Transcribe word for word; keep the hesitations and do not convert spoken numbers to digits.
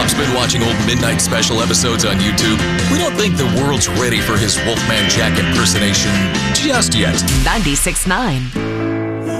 Bob's been watching old Midnight Special episodes on YouTube. We don't think the world's ready for his Wolfman Jack impersonation just yet. ninety-six point nine